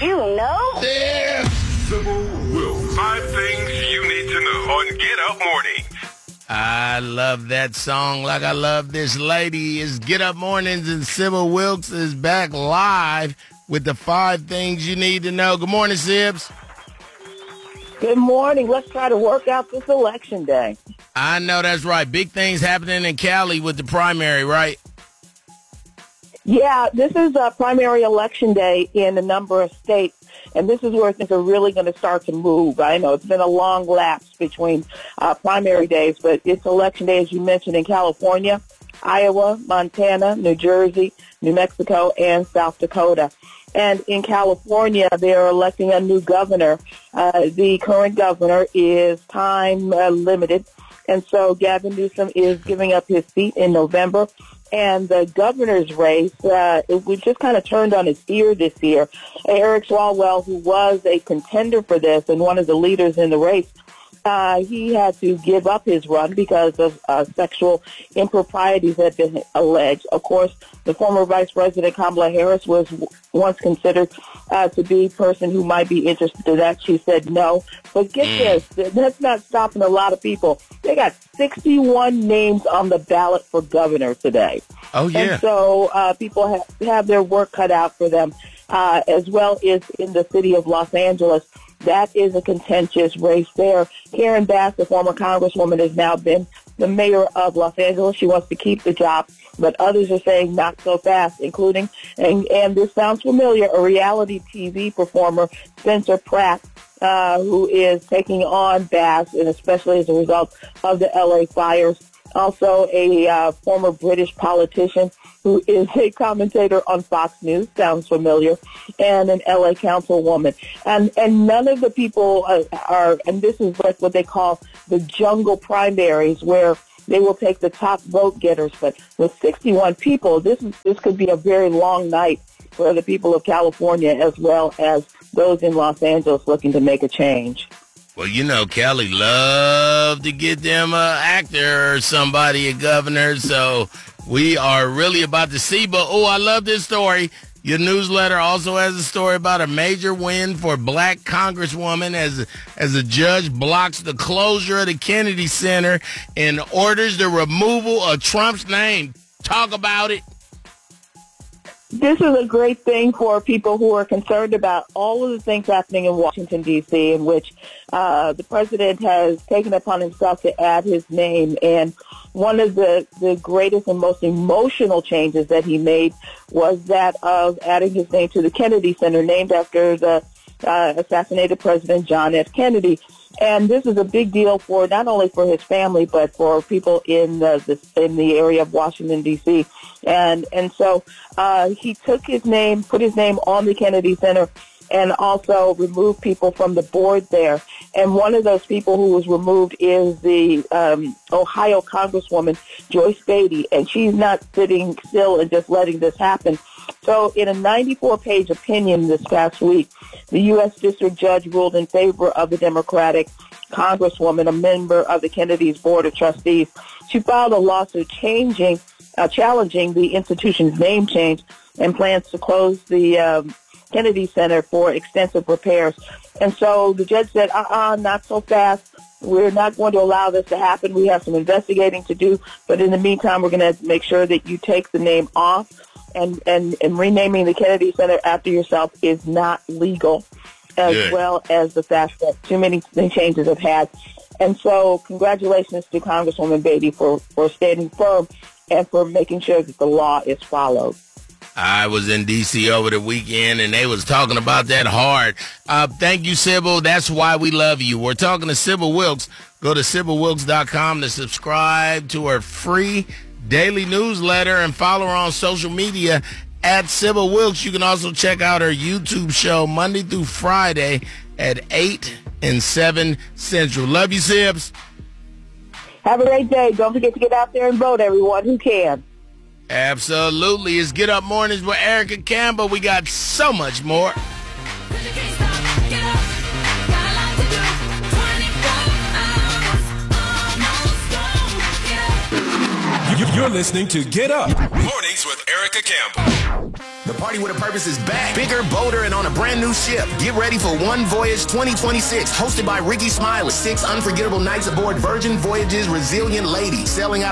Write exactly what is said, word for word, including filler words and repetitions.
you know? Yeah. Sybil Wilkes. Five things you need to know on Get Up Mornings. I love that song like I love this lady. It's Get Up Mornings, and Sybil Wilkes is back live with the five things you need to know. Good morning, Sibs. Good morning. Let's try to work out this election day. I know that's right. Big things happening in Cali with the primary, right? Yeah, this is a primary election day in a number of states, and this is where things are really going to start to move. I know it's been a long lapse between uh, primary days, but it's election day, as you mentioned, in California, Iowa, Montana, New Jersey, New Mexico, and South Dakota. And in California, they're electing a new governor. Uh, the current governor is time uh, limited, and so Gavin Newsom is giving up his seat in November. And the governor's race, uh, it was just kind of turned on its ear this year. Eric Swalwell, who was a contender for this and one of the leaders in the race, uh, he had to give up his run because of uh, sexual improprieties that had been alleged. Of course, the former Vice President Kamala Harris was w- once considered uh, to be a person who might be interested in that. She said no. But get Mm. this, that's not stopping a lot of people. They got sixty-one names on the ballot for governor today. Oh, yeah. And so uh, people have, have their work cut out for them, uh, as well as in the city of Los Angeles. That is a contentious race there. Karen Bass, the former congresswoman, has now been the mayor of Los Angeles. She wants to keep the job, but others are saying not so fast, including, and, and this sounds familiar, a reality T V performer, Spencer Pratt, uh, who is taking on Bass, and especially as a result of the L A fires. Also, a uh, former British politician who is a commentator on Fox News, sounds familiar, and an L A councilwoman. And and none of the people are, are, and this is like what they call the jungle primaries, where they will take the top vote getters. But with sixty-one people, this is, this could be a very long night for the people of California as well as those in Los Angeles looking to make a change. Well, you know, Kelly love to get them an actor or somebody a governor, so we are really about to see. But, oh, I love this story. Your newsletter also has a story about a major win for black congresswoman as, as a judge blocks the closure of the Kennedy Center and orders the removal of Trump's name. Talk about it. This is a great thing for people who are concerned about all of the things happening in Washington, D C, in which uh, the president has taken upon himself to add his name. And one of the, the greatest and most emotional changes that he made was that of adding his name to the Kennedy Center, named after the uh, assassinated President John F. Kennedy. And this is a big deal for not only for his family, but for people in the, the in the area of Washington, D C. And and so uh, he took his name, put his name on the Kennedy Center, and also removed people from the board there. And one of those people who was removed is the um, Ohio Congresswoman Joyce Beatty, and she's not sitting still and just letting this happen. So in a ninety-four page opinion this past week, the U S District Judge ruled in favor of the Democratic Congresswoman, a member of the Kennedy's Board of Trustees. She filed a lawsuit changing, uh, challenging the institution's name change and plans to close the um, Kennedy Center for extensive repairs. And so the judge said, uh-uh, not so fast. We're not going to allow this to happen. We have some investigating to do, but in the meantime, we're going to make sure that you take the name off. And, and, and renaming the Kennedy Center after yourself is not legal, as Good. well as the fact that too many changes have had. And so congratulations to Congresswoman Beatty for, for standing firm and for making sure that the law is followed. I was in D C over the weekend, and they was talking about that hard. Uh, thank you, Sybil. That's why we love you. We're talking to Sybil Wilkes. Go to Sybil Wilkes dot com to subscribe to her free daily newsletter and follow her on social media at Sybil Wilkes. You can also check out her YouTube show Monday through Friday at eight and seven Central. Love you, Sibs. Have a great day. Don't forget to get out there and vote, everyone who can. Absolutely. It's Get Up Mornings with Erica Campbell. We got so much more. You're listening to Get Up Mornings with Erica Campbell. The Party with a Purpose is back. Bigger, bolder, and on a brand new ship. Get ready for One Voyage twenty twenty-six, hosted by Ricky Smiley. Six unforgettable nights aboard Virgin Voyage's Resilient Lady, sailing out